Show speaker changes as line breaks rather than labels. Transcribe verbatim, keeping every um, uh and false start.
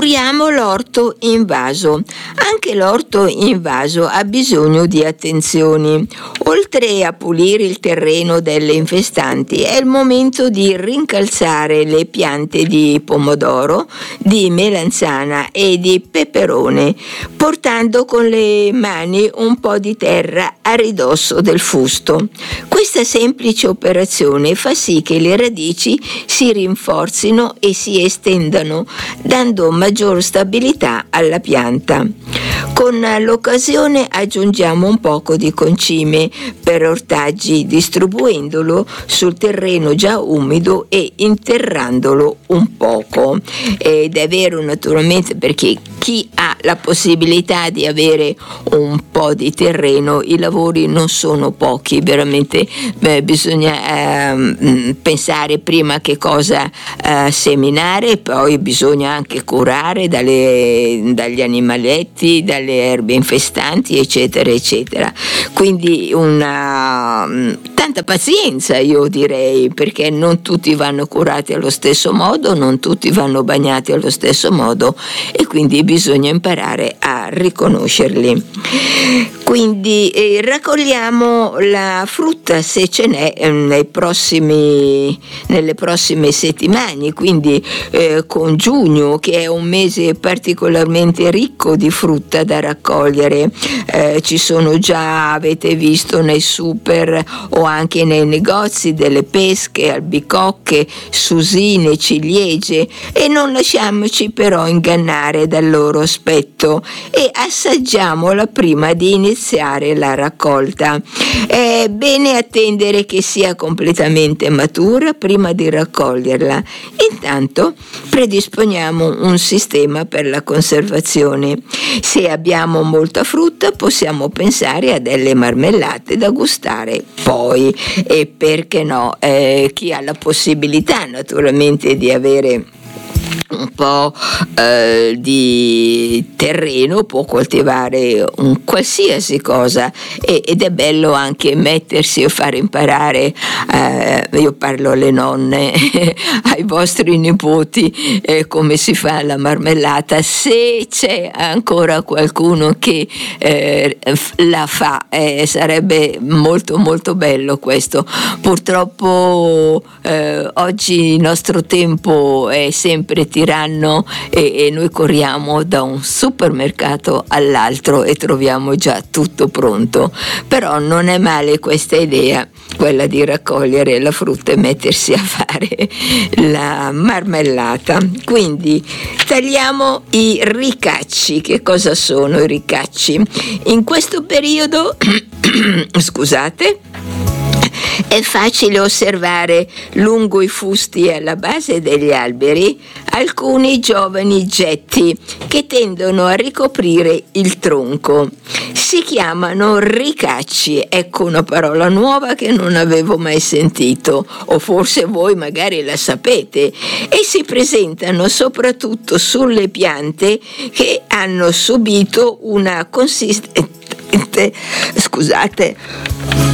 Curiamo l'orto invaso. Anche l'orto invaso ha bisogno di attenzioni. Oltre a pulire il terreno delle infestanti, è il momento di rincalzare le piante di pomodoro, di melanzana e di peperone, portando con le mani un po' di terra a ridosso del fusto. Questa semplice operazione fa sì che le radici si rinforzino e si estendano, dando maggior stabilità alla pianta. Con l'occasione aggiungiamo un poco di concime per ortaggi, distribuendolo sul terreno già umido e interrandolo un poco. Ed è vero, naturalmente, perché chi ha la possibilità di avere un po' di terreno, i lavori non sono pochi, veramente beh, bisogna eh, pensare prima che cosa eh, seminare, poi bisogna anche curare dalle, dagli animaletti, dalle erbe infestanti, eccetera eccetera. Quindi una tanta pazienza, io direi, perché non tutti vanno curati allo stesso modo, non tutti vanno bagnati allo stesso modo, e quindi bisogna imparare a riconoscerli. Quindi eh, raccogliamo la frutta, se ce n'è, eh, nei prossimi, nelle prossime settimane, quindi eh, con giugno, che è un mese particolarmente ricco di frutta da raccogliere. Eh, ci sono già, avete visto, nei super o anche nei negozi delle pesche, albicocche, susine, ciliegie, e non lasciamoci però ingannare dal loro aspetto e assaggiamola prima di iniziare la raccolta. È bene attendere che sia completamente matura prima di raccoglierla. Intanto predisponiamo un sistema per la conservazione. Se abbiamo molta frutta possiamo pensare a delle marmellate da gustare poi, e perché no, eh, chi ha la possibilità naturalmente di avere un po' eh, di terreno può coltivare un qualsiasi cosa, e, ed è bello anche mettersi e fare imparare, eh, io parlo alle nonne ai vostri nipoti eh, come si fa la marmellata, se c'è ancora qualcuno che eh, la fa, eh, sarebbe molto molto bello questo. Purtroppo eh, oggi il nostro tempo è sempre tiranno e, e noi corriamo da un supermercato all'altro e troviamo già tutto pronto, però non è male questa idea, quella di raccogliere la frutta e mettersi a fare la marmellata. Quindi tagliamo i ricacci. Che cosa sono i ricacci? In questo periodo scusate è facile osservare lungo i fusti e alla base degli alberi alcuni giovani getti che tendono a ricoprire il tronco. Si chiamano ricacci. Ecco una parola nuova che non avevo mai sentito, o forse voi magari la sapete, e si presentano soprattutto sulle piante che hanno subito una consistente scusate